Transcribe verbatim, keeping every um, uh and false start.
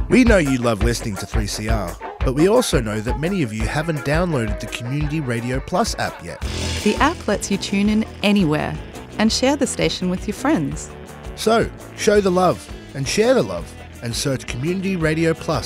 We know you love listening to three C R, but we also know that many of you haven't downloaded the Community Radio Plus app yet. The app lets you tune in anywhere and share the station with your friends. So, show the love and share the love and search Community Radio Plus